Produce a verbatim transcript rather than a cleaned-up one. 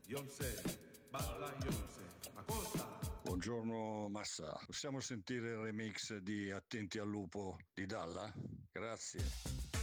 Beyoncé, balla Beyoncé. Ma cosa? Buongiorno Massa, possiamo sentire il remix di Attenti al lupo di Dalla? Grazie.